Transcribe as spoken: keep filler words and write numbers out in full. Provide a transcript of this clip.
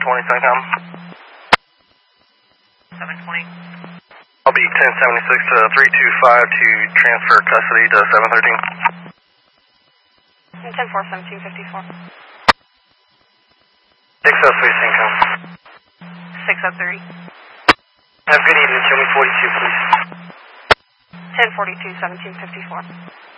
twenty, Sencom. seven twenty. I'll be ten seventy-six to three two five to transfer custody to seven thirteen. ten four, seventeen fifty-four. six oh three, Sencom. six oh three. Have a good evening. Show me forty-two, please. ten forty-two, seventeen fifty-four.